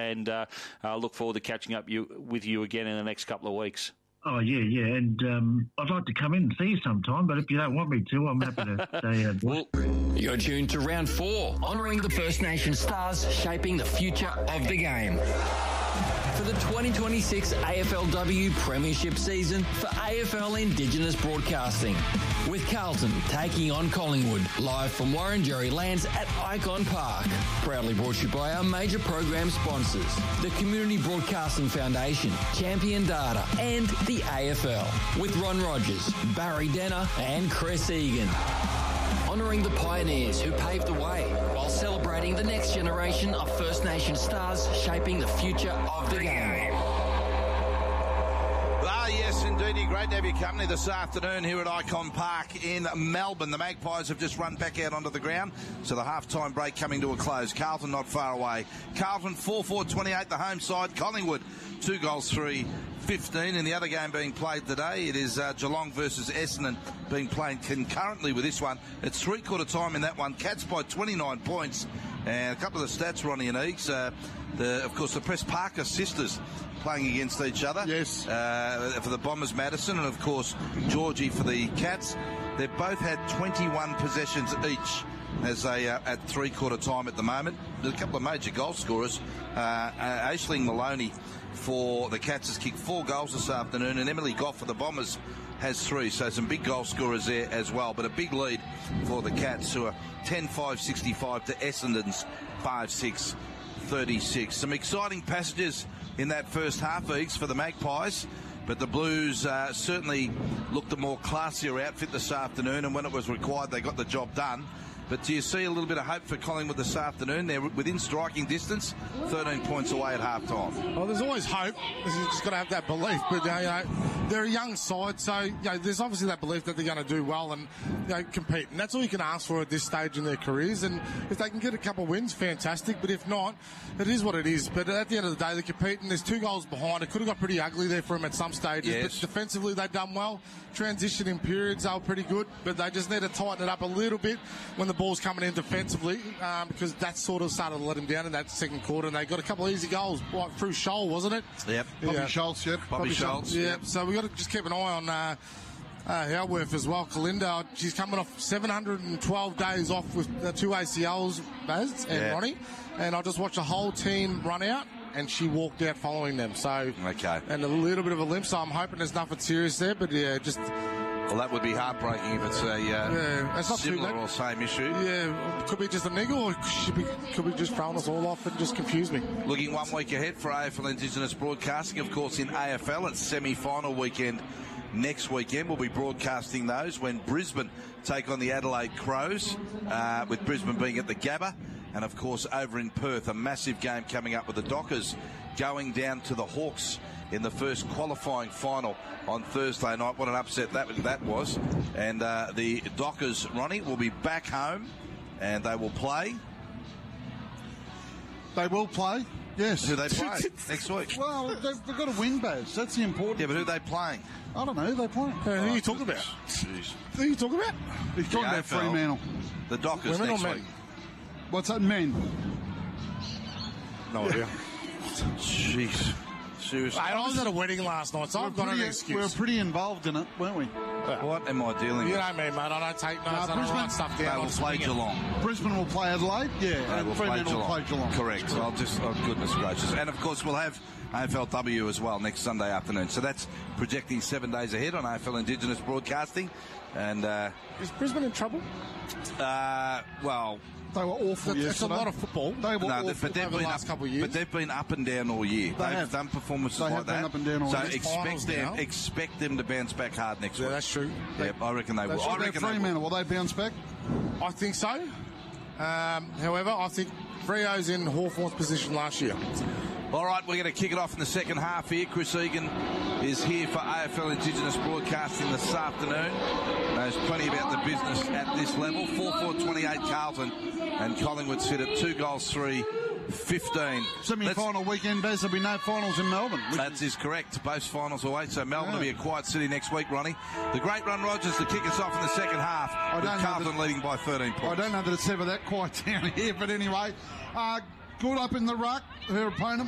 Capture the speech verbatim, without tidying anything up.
and uh, I look forward to catching up you, with you again in the next couple of weeks. Oh, yeah, yeah. And um, I'd like to come in and see you sometime, but if you don't want me to, I'm happy to stay out. Well, you're tuned to round four, honouring the First Nation stars shaping the future of the game. For the twenty twenty-six A F L W Premiership season for A F L Indigenous Broadcasting, with Carlton taking on Collingwood, live from Warrenjerry Lands at Icon Park. Proudly brought to you by our major program sponsors, the Community Broadcasting Foundation, Champion Data, and the A F L, with Ron Rogers, Barry Denner, and Chris Egan. Honouring the pioneers who paved the way while celebrating the next generation of First Nation stars shaping the future of the game. Ah, yes, indeed. Great to have your company this afternoon here at Icon Park in Melbourne. The Magpies have just run back out onto the ground, so the half-time break coming to a close. Carlton not far away. Carlton four four twenty-eight, the home side. Collingwood two goals, three fifteen. In the other game being played today, it is uh, Geelong versus Essendon being played concurrently with this one. It's three-quarter time in that one. Cats by twenty-nine points. And a couple of the stats, Ronnie and Eags. Uh, the, of course, the Press Parker sisters playing against each other. Yes. Uh, for the Bombers, Madison, and, of course, Georgie for the Cats. They've both had twenty-one possessions each as they uh, at three-quarter time at the moment. There's a couple of major goal scorers. Uh, uh, Aisling Maloney for the Cats has kicked four goals this afternoon, and Emily Goff for the Bombers has three. So some big goal scorers there as well. But a big lead for the Cats, who are ten five sixty-five to Essendon's five six thirty-six. Some exciting passages in that first half, Eags, for the Magpies. But the Blues uh, certainly looked a more classier outfit this afternoon, and when it was required, they got the job done. But do you see a little bit of hope for Collingwood this afternoon? They're within striking distance, thirteen points away at half-time. Well, there's always hope. You've just got to have that belief. But, you know, they're a young side, so you know, there's obviously that belief that they're going to do well and you know, compete. And that's all you can ask for at this stage in their careers. And if they can get a couple of wins, fantastic. But if not, it is what it is. But at the end of the day, they're competing. There's two goals behind. It could have got pretty ugly there for them at some stages. Yes. But defensively, they've done well. Transitioning periods, they were pretty good. But they just need to tighten it up a little bit when the ball's coming in defensively, um, because that sort of started to let them down in that second quarter. And they got a couple of easy goals right through Scholl, wasn't it? Yep. Yeah. Bobby Schultz, yep. Bobby, Bobby Schultz. Yeah. Yep. So we've got to just keep an eye on uh, uh, Howarth as well. Kalinda, she's coming off seven hundred twelve days off with the two A C Ls, Baz and Yeah. Ronnie. And I just watched the whole team run out, and she walked out following them. So Okay. And a little bit of a limp, so I'm hoping there's nothing serious there. But yeah, just Well, that would be heartbreaking if it's a uh, yeah, it's not similar too bad. or same issue. Yeah, could be just a niggle, or could be, could be just throwing us all off and just confuse me. Looking one week ahead for A F L Indigenous Broadcasting, of course, in A F L, it's semi-final weekend next weekend. We'll be broadcasting those when Brisbane take on the Adelaide Crows, uh, with Brisbane being at the Gabba. And, of course, over in Perth, a massive game coming up with the Dockers going down to the Hawks in the first qualifying final on Thursday night. What an upset that that was. And uh, the Dockers, Ronnie, will be back home and they will play. They will play, yes. Who they play next week? Well, they've, they've got to win, Baz. That's the important. Yeah, but who are they playing? I don't know. They're playing. Uh, who are you talking about? Jeez. Who are you talking about? He's talking The about A F L. Fremantle. The Dockers Women next or men? week. What's that, men? No idea. Jeez. Seriously. I was at a wedding last night, so I've got an pretty, we excuse. were pretty involved in it, weren't we? What am I dealing You with? know me, mate. I don't take notes. Uh, I don't Brisbane- write stuff They down. will I'll play swing it. Geelong. Brisbane will play Adelaide, yeah, They and will play Fremantle will Geelong. play Geelong. Correct. So I'll just, oh, goodness gracious. And, of course, we'll have A F L W as well next Sunday afternoon. So that's projecting seven days ahead on A F L Indigenous Broadcasting. And, uh, Is Brisbane in trouble? uh, well... They were awful It's, yesterday. it's a lot of football. They were No, awful. but they've over the been last up, couple of years. But they've been up and down all year. They have have. done performances They like have that. been up and down all so year. expect Finals them, now. expect them to bounce back hard next Yeah, week. that's true. Yep, I reckon they will. That's I true. reckon they will. Fremantle, will they bounce back? I think so. Um, however, I think Freo's in Hawthorn's position last year. All right, we're going to kick it off in the second half here. Chris Egan is here for A F L Indigenous Broadcasting this afternoon. Knows plenty about the business at this level. four four twenty-eight Carlton, and Collingwood sit at two goals, three fifteen. Semi-final weekend, Baz. There'll be no finals in Melbourne. which That is correct. Both finals away, so Melbourne Yeah. will be a quiet city next week, Ronnie. The great Ron Rogers to kick us off in the second half, with don't know Carlton that- leading by thirteen I points. don't know that it's ever that quiet down here, but anyway, uh, good up in the ruck. Her opponent